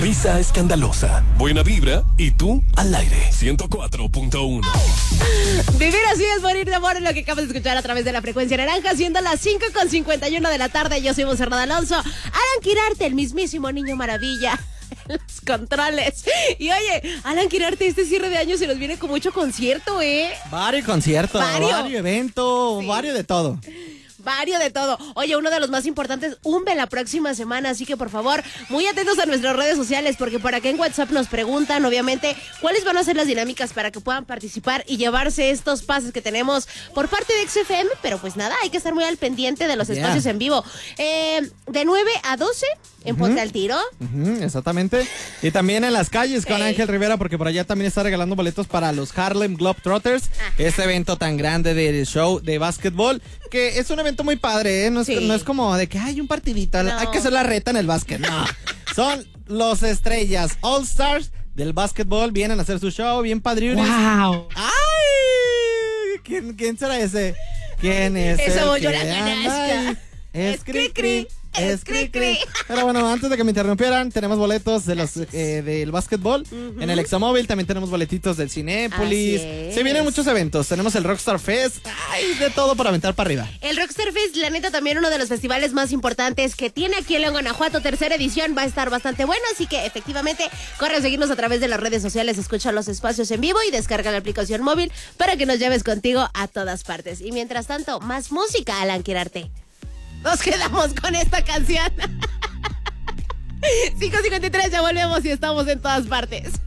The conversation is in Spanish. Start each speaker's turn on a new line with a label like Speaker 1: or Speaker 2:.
Speaker 1: Risa escandalosa, buena vibra y tú al aire. 104.1.
Speaker 2: Vivir así es morir de amor, en lo que acabas de escuchar a través de la frecuencia naranja, siendo las 5:51 de la tarde. Yo soy Monserrat Alonso. Alan Quirarte, el mismísimo niño maravilla en los controles. Y oye, Alan Quirarte, este cierre de año se nos viene con mucho concierto,
Speaker 3: Varios conciertos,
Speaker 2: Varios
Speaker 3: eventos,
Speaker 2: Sí.
Speaker 3: varios de todo.
Speaker 2: Vario de todo. Oye, uno de los más importantes, UMBE la próxima semana, así que por favor, muy atentos a nuestras redes sociales, porque por acá en WhatsApp nos preguntan, obviamente, cuáles van a ser las dinámicas para que puedan participar y llevarse estos pases que tenemos por parte de XFM, pero pues nada, hay que estar muy al pendiente de los espacios en vivo. De 9 a 12 en Ponte al Tiro.
Speaker 3: Exactamente. Y también en las calles con Ángel Rivera, porque por allá también está regalando boletos para los Harlem Globetrotters, este evento tan grande del show de básquetbol, que es un evento muy padre, ¿eh? No es como de que hay un partidito, hay que hacer la reta en el básquet. No, son los estrellas All Stars del básquetbol, vienen a hacer su show, bien padriunes.
Speaker 2: ¡Wow!
Speaker 3: ¡Ay! ¿Quién será ese? ¿Quién es?
Speaker 2: Esa voy yo
Speaker 3: que
Speaker 2: la
Speaker 3: anda
Speaker 2: conozco.
Speaker 3: ahí? Es cri-cri.
Speaker 2: Es cri-cri.
Speaker 3: Pero bueno, antes de que me interrumpieran, tenemos boletos de los del básquetbol. En el Examóvil también tenemos boletitos del Cinépolis. Se vienen muchos eventos. Tenemos el Rockstar Fest. Ay, de todo para aventar para arriba.
Speaker 2: El Rockstar Fest, la neta, también uno de los festivales más importantes que tiene aquí en León, Guanajuato. Tercera edición, va a estar bastante bueno. Así que efectivamente, corre a seguirnos a través de las redes sociales. Escucha los espacios en vivo y descarga la aplicación móvil para que nos lleves contigo a todas partes. Y mientras tanto, más música, Alan Quirarte. Nos quedamos con esta canción. 5:53, ya volvemos y estamos en todas partes.